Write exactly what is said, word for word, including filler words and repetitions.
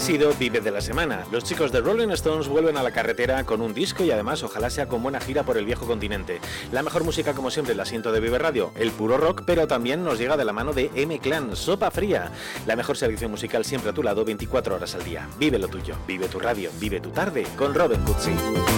sido Vive de la Semana. Los chicos de Rolling Stones vuelven a la carretera con un disco y además ojalá sea con buena gira por el viejo continente. La mejor música como siempre el asiento de Vive Radio, el puro rock, pero también nos llega de la mano de M-Clan, Sopa Fría. La mejor selección musical siempre a tu lado veinticuatro horas al día. Vive lo tuyo, vive tu radio, vive tu tarde con Robin Cutsi.